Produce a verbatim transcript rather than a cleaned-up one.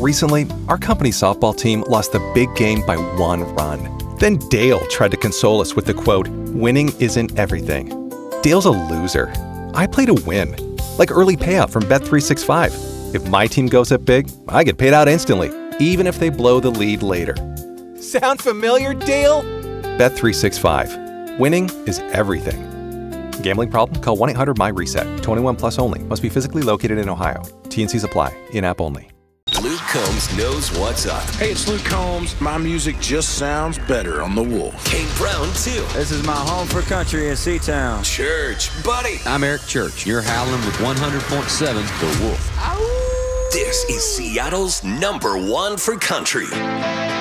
Recently, our company's softball team lost the big game by one run. Then Dale tried to console us with the quote, "Winning isn't everything." Dale's a loser. I play to win. Like early payout from Bet three sixty-five. If my team goes up big, I get paid out instantly, even if they blow the lead later. Sound familiar, Dale? Bet three sixty-five. Winning is everything. Gambling problem? Call one eight hundred M Y reset. twenty-one plus only. Must be physically located in Ohio. T and Cs apply. In-app only. Luke Combs knows what's up. Hey, it's Luke Combs. My music just sounds better on The Wolf. Kane Brown, too. This is my home for country in Seatown. Church, buddy. I'm Eric Church. You're howling with one hundred point seven The Wolf. Ow. This is Seattle's number one for country.